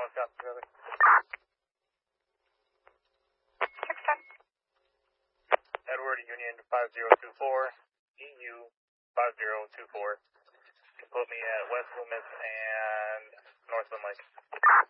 copy, brother. Edward, Union 5024, EU 5024. You can put me at West Loomis and North Lake.